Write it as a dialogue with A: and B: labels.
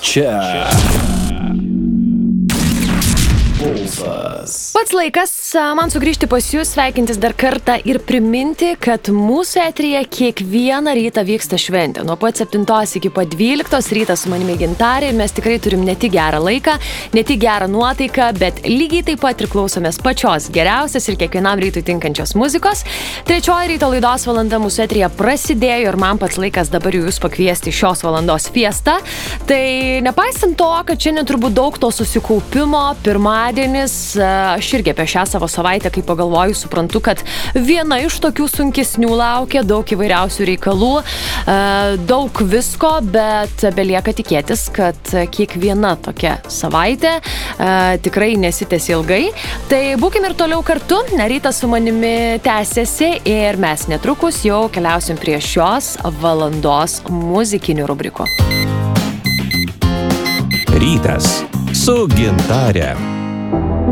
A: Čia Pulsas.
B: Pats laikas man sugrįžti pas jūs, sveikintis dar kartą ir priminti, kad mūsų eteryje kiekvieną rytą vyksta šventė. Nuo pat 7 iki pat 12 rytą su manimi Gintarė ir mes tikrai turim ne tik gerą laiką, ne tik gerą nuotaiką, bet lygiai taip pat ir klausomės pačios geriausias ir kiekvienam rytui tinkančios muzikos. Trečioji ryto laidos valanda mūsų eteryje prasidėjo ir man pats laikas dabar jūs pakviesti šios valandos fiestą. Tai nepaisant to, kad šiandien turbūt daug to susikaupimo, pirmadienis, aš irgi apie šią savo savaitę, kai pagalvoju, suprantu, kad viena iš tokių sunkesnių laukia, daug įvairiausių reikalų, daug visko, bet belieka tikėtis, kad kiekviena tokia savaitė tikrai nesitęs ilgai. Tai būkim ir toliau kartu, rytas su manimi tęsiasi ir mes netrukus jau keliausim prie šios valandos muzikinių rubrikų.
C: Rytas su Gintare.